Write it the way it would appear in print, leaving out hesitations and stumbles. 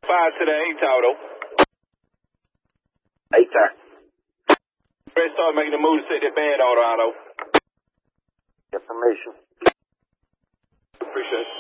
5 to the 8 auto. 8 there. Ready to start making the move to set that bad auto. Information. Appreciate it.